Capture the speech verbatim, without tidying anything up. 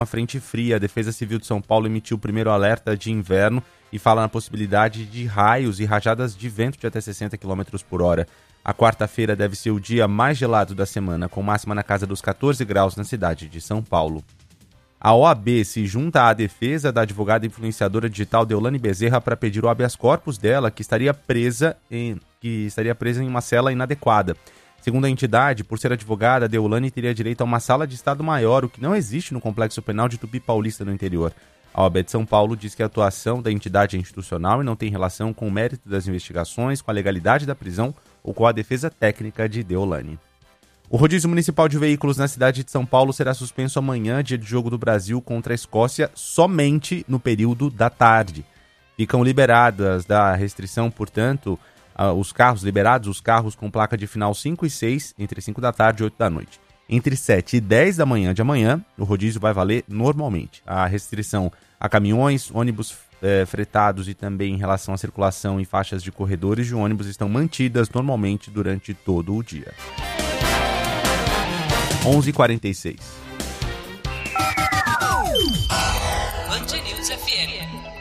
uma frente fria. A Defesa Civil de São Paulo emitiu o primeiro alerta de inverno e fala na possibilidade de raios e rajadas de vento de até sessenta quilômetros por hora. A quarta-feira deve ser o dia mais gelado da semana, com máxima na casa dos catorze graus na cidade de São Paulo. A O A B se junta à defesa da advogada influenciadora digital Deolane Bezerra para pedir o habeas corpus dela, que estaria presa em, que estaria presa em uma cela inadequada. Segundo a entidade, por ser advogada, Deolane teria direito a uma sala de Estado maior, o que não existe no Complexo Penal de Tupi Paulista, no interior. A O A B de São Paulo diz que a atuação da entidade é institucional e não tem relação com o mérito das investigações, com a legalidade da prisão ou com a defesa técnica de Deolane. O rodízio municipal de veículos na cidade de São Paulo será suspenso amanhã, dia de jogo do Brasil contra a Escócia, somente no período da tarde. Ficam liberadas da restrição, portanto, os carros liberados, os carros com placa de final cinco e seis, entre cinco da tarde e oito da noite. Entre sete e dez da manhã de amanhã, o rodízio vai valer normalmente. A restrição a caminhões, ônibus é, fretados e também em relação à circulação em faixas de corredores de ônibus estão mantidas normalmente durante todo o dia. onze e quarenta e seis. Band News F M.